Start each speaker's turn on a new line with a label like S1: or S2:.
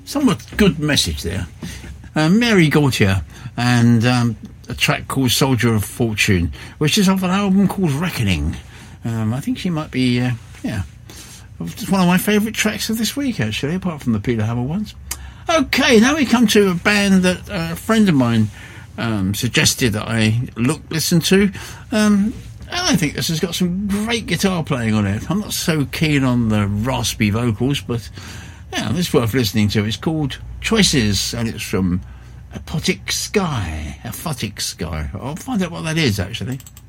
S1: somewhat good message there. Mary Gauthier and a track called Soldier of Fortune, which is off an album called Reckoning. I think she might be, it's one of my favourite tracks of this week, actually, apart from the Peter Hammer ones. Okay, now we come to a band that a friend of mine suggested that I listen to. And I think this has got some great guitar playing on it. I'm not so keen on the raspy vocals, but yeah, it's worth listening to. It's called Choices, and it's from Aphotic Sky. I'll find out what that is, actually.